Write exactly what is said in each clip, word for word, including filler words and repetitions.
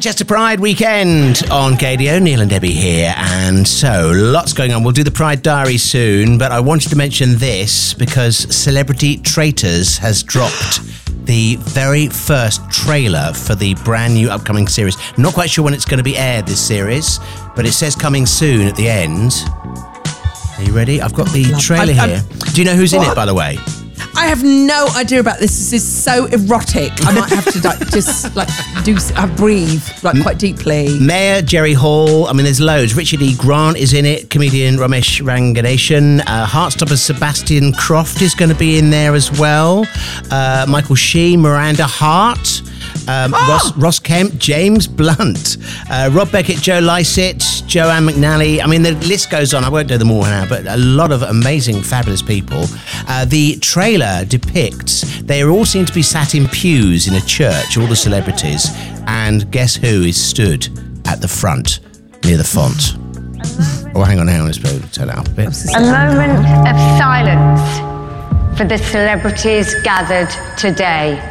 Manchester Pride weekend on K D O. Neil and Debbie here, and so lots going on. We'll do the Pride Diary soon, but I wanted to mention this because Celebrity Traitors has dropped the very first trailer for the brand new upcoming series. Not quite sure when it's going to be aired, this series, but it says coming soon at the end. Are you ready? I've got the trailer I'm, here. I'm, Do you know who's what? in it, by the way? I have no idea about this. This is so erotic. I might have to like, just like do uh, breathe like quite deeply. Mayor Jerry Hall. I mean, there's loads. Richard E. Grant is in it. Comedian Ramesh Ranganathan. Uh, Heartstopper Sebastian Croft is going to be in there as well. Uh, Michael Sheen, Miranda Hart. Um, oh! Ross, Ross Kemp, James Blunt, uh, Rob Beckett, Joe Lycett, Joanne McNally. I mean, the list goes on. I won't do them all now, but a lot of amazing, fabulous people. Uh, the trailer depicts they all seem to be sat in pews in a church, all the celebrities, and guess who is stood at the front near the font? Oh, hang on, hang on, let's turn it up a bit. A moment of silence for the celebrities gathered today.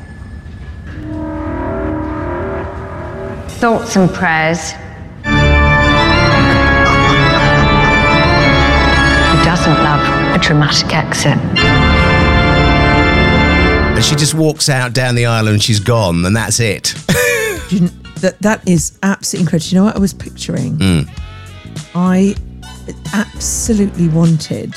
Thoughts and prayers. Who doesn't love a dramatic exit? And she just walks out down the aisle and she's gone, and that's it. You, that that is absolutely incredible. You know what I was picturing? Mm. I absolutely wanted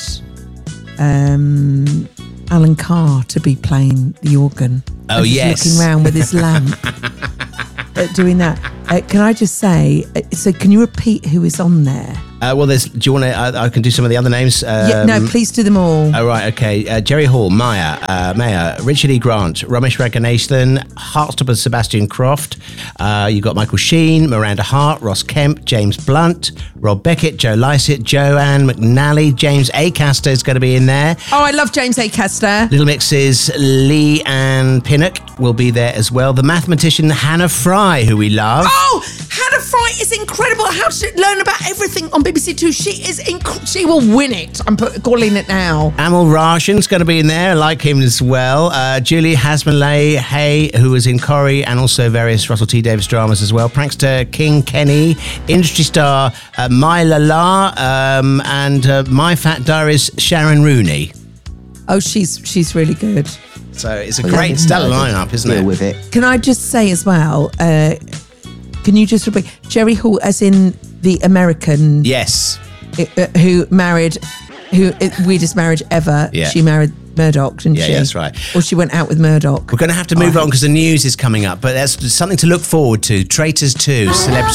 um, Alan Carr to be playing the organ. Oh, yes. Looking around with his lamp. Uh, doing that. Uh, can I just say, uh, so can you repeat who is on there? Uh, well, there's. Do you want to? I, I can do some of the other names. Um, yeah, no, please do them all. Oh, right, okay. Uh, Jerry Hall, Maya, uh, Mayor, Richard E. Grant, Ramesh Ranganathan, Heartstopper Sebastian Croft. Uh, you've got Michael Sheen, Miranda Hart, Ross Kemp, James Blunt, Rob Beckett, Joe Lycett, Joanne McNally, James Acaster is going to be in there. Oh, I love James Acaster. Little Mix's Lee Ann Pinnock will be there as well. The mathematician Hannah Fry, who we love. Oh, Hannah Fry is incredible. How to learn about everything on B B C Two. She is inc- she will win it. I'm put, calling it now. Amal Rashan's going to be in there. I like him as well. Uh, Julie Hasmalay Hay, who was in Corrie and also various Russell T Davies dramas as well. Prankster King Kenny, industry star uh, Myla La, um, and uh, My Fat Diary's Sharon Rooney. Oh, she's she's really good. So it's a well, great stellar lineup, isn't it? With it. Can I just say as well? Uh, can you just repeat Jerry Hall, as in the American? Yes. Uh, who married? Who uh, weirdest marriage ever? Yeah. She married Murdoch, didn't yeah, she? Yeah, that's right. Or she went out with Murdoch. We're going to have to move oh, on because the news is coming up, but that's something to look forward to. Traitors two, Celebrity